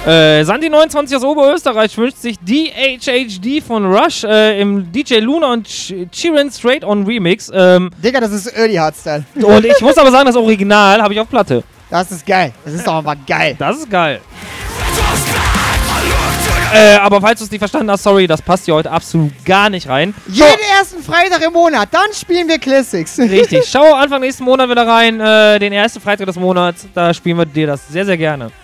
Sandy29 aus Oberösterreich wünscht sich DHHD von Rush im DJ Luna und Chirin Straight On Remix. Digga, das ist Early Hardstyle. Und ich muss aber sagen, das Original habe ich auf Platte. Das ist geil. Das ist doch einfach geil. Das ist geil. Aber falls du es nicht verstanden hast, sorry, das passt hier heute absolut gar nicht rein. Jeden ersten Freitag im Monat, dann spielen wir Classics. Richtig. Schau Anfang nächsten Monat wieder rein. Den ersten Freitag des Monats, da spielen wir dir das sehr, sehr gerne.